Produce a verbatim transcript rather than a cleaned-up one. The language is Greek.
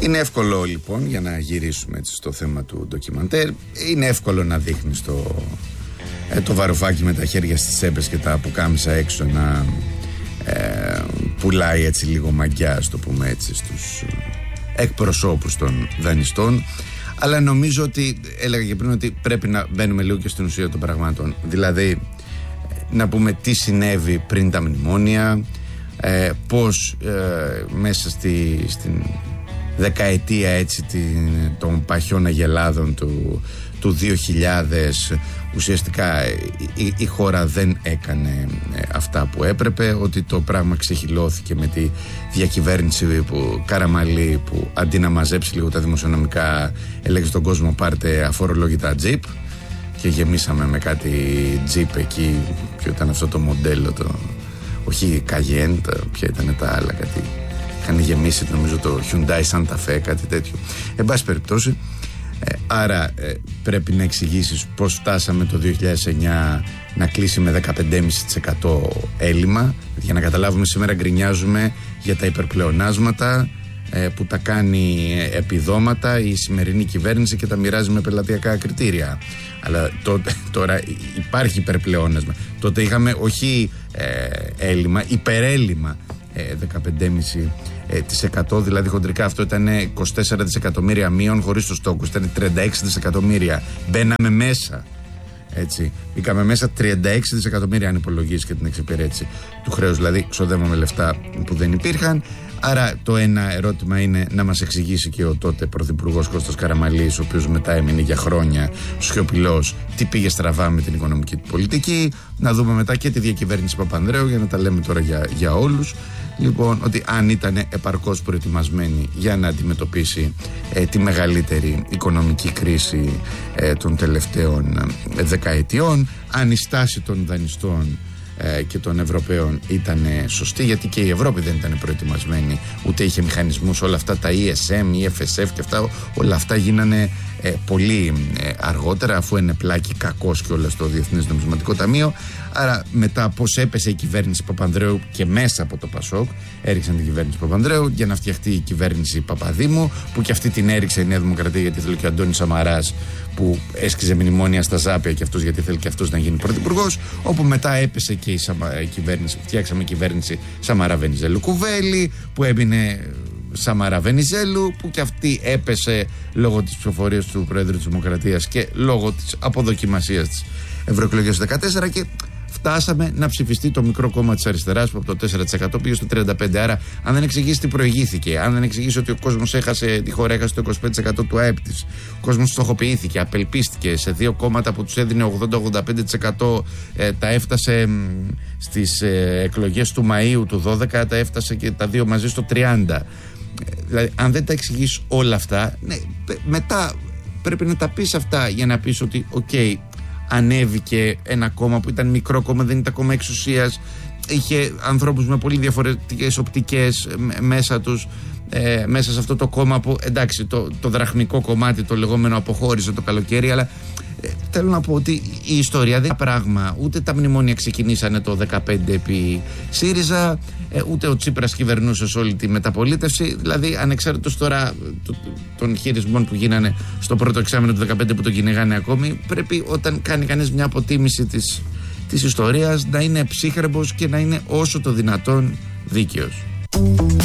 Είναι εύκολο λοιπόν, για να γυρίσουμε έτσι στο θέμα του ντοκιμαντέρ, είναι εύκολο να δείχνεις το, ε, το βαρουφάκι με τα χέρια στις τσέπες και τα πουκάμισα έξω να ε, πουλάει έτσι λίγο μαγιά, ας το πούμε έτσι, στους εκπροσώπους των δανειστών. Αλλά νομίζω ότι, έλεγα και πριν, ότι πρέπει να μπαίνουμε λίγο και στην ουσία των πραγμάτων. Δηλαδή να πούμε τι συνέβη πριν τα μνημόνια, ε, πώς ε, μέσα στη, στην δεκαετία έτσι την, των παχιών αγελάδων του, του δύο χιλιάδες ουσιαστικά η, η χώρα δεν έκανε ε, αυτά που έπρεπε, ότι το πράγμα ξεχυλώθηκε με τη διακυβέρνηση που, Καραμαλή, που αντί να μαζέψει λίγο τα δημοσιονομικά έλεγε στον κόσμο πάρτε αφορολόγητα τζιπ, και γεμίσαμε με κάτι τζιπ εκεί. Ποιο ήταν αυτό το μοντέλο, το, όχι Cayenne, ποια ήταν τα άλλα, κάτι είχαν γεμίσει νομίζω το Hyundai Santa Fe, κάτι τέτοιο. Εν πάση περιπτώσει, ε, άρα ε, πρέπει να εξηγήσεις πώς φτάσαμε το δύο χιλιάδες εννιά να κλείσει με δεκαπέντε κόμμα πέντε τοις εκατό έλλειμμα. Για να καταλάβουμε, σήμερα γκρινιάζουμε για τα υπερπλεονάσματα ε, που τα κάνει επιδόματα η σημερινή κυβέρνηση και τα μοιράζει με πελατειακά κριτήρια. Αλλά τότε, τώρα υπάρχει υπερπλεόνασμα. Τότε είχαμε όχι ε, έλλειμμα, υπερέλλειμμα ε, δεκαπέντε κόμμα πέντε τοις εκατό, δηλαδή χοντρικά αυτό ήταν είκοσι τέσσερα δισεκατομμύρια μείον χωρίς τους τόκους, ήταν τριάντα έξι δισεκατομμύρια. Μπαίναμε μέσα, έτσι. Μπήκαμε μέσα τριάντα έξι δισεκατομμύρια αν υπολογίσεις και την εξυπηρέτηση του χρέους, δηλαδή ξοδεύαμε λεφτά που δεν υπήρχαν. Άρα το ένα ερώτημα είναι να μας εξηγήσει και ο τότε πρωθυπουργός Κώστας Καραμαλής, ο οποίος μετά έμεινε για χρόνια σιωπηλός, τι πήγε στραβά με την οικονομική πολιτική. Να δούμε μετά και τη διακυβέρνηση Παπανδρέου, για να τα λέμε τώρα για, για όλους. Λοιπόν, ότι αν ήταν επαρκώς προετοιμασμένη για να αντιμετωπίσει ε, τη μεγαλύτερη οικονομική κρίση ε, των τελευταίων ε, δεκαετιών, αν η στάση των δανειστών και των Ευρωπαίων ήταν σωστή, γιατί και η Ευρώπη δεν ήταν προετοιμασμένη, ούτε είχε μηχανισμούς. Όλα αυτά τα ι ες εμ, ι εφ ες εφ και αυτά, όλα αυτά γίνανε ε, πολύ ε, αργότερα, αφού είναι πλάκι κακός και όλα στο Διεθνές Νομισματικό Ταμείο. Άρα μετά πώς έπεσε η κυβέρνηση Παπανδρέου και μέσα από το Πασόκ έριξαν την κυβέρνηση Παπανδρέου για να φτιαχτεί η κυβέρνηση Παπαδήμου, που και αυτή την έριξε η Νέα Δημοκρατία γιατί θέλει και ο Αντώνης Σαμαράς, που έσκιζε μνημόνια στα ζάπια, και αυτός γιατί θέλει και αυτός να γίνει πρωθυπουργός. Όπου μετά έπεσε και η, Σαμα, η κυβέρνηση, φτιάξαμε κυβέρνηση Σαμαρά Βενιζέλου Κουβέλη, που έμεινε Σαμαρά Βενιζέλου, που και αυτή έπεσε λόγω της ψηφοφορίας του Προέδρου της Δημοκρατίας και λόγω της αποδοκιμασίας της ευρωεκλογές του δεκατέσσερα, και φτάσαμε να ψηφιστεί το μικρό κόμμα της αριστεράς που από το τέσσερα τοις εκατό πήγε στο τριάντα πέντε τοις εκατό. Άρα, αν δεν εξηγήσει τι προηγήθηκε, αν δεν εξηγήσει ότι ο κόσμος έχασε, τη χώρα έχασε το είκοσι πέντε τοις εκατό του ΑΕΠ της, ο κόσμος στοχοποιήθηκε, απελπίστηκε σε δύο κόμματα που τους έδινε ογδόντα με ογδόντα πέντε τοις εκατό, ε, τα έφτασε μ, στις ε, εκλογές του Μαΐου του δώδεκα, τα έφτασε και τα δύο μαζί στο τριάντα. Ε, δηλαδή, αν δεν τα εξηγήσει όλα αυτά, ναι, μετά πρέπει να τα πεις αυτά για να πεις ότι, οκ, okay, ανέβηκε ένα κόμμα που ήταν μικρό κόμμα, δεν ήταν κόμμα εξουσίας, είχε ανθρώπους με πολύ διαφορετικές οπτικές μέσα τους, ε, μέσα σε αυτό το κόμμα που, εντάξει, το, το δραχμικό κομμάτι το λεγόμενο αποχώρησε το καλοκαίρι, αλλά ε, θέλω να πω ότι η ιστορία δεν είναι πράγμα. Ούτε τα μνημόνια ξεκινήσανε το δεκαπέντε επί ΣΥΡΙΖΑ, ε, ούτε ο Τσίπρας κυβερνούσε σε όλη τη μεταπολίτευση. Δηλαδή, ανεξάρτητος τώρα το, των χειρισμών που γίνανε στο πρώτο εξάμηνο του δεκαπέντε που τον κυνηγάνε ακόμη, πρέπει όταν κάνει κανείς μια αποτίμηση της, της ιστορίας να είναι ψύχρεμος και να είναι όσο το δυνατόν δίκαιος.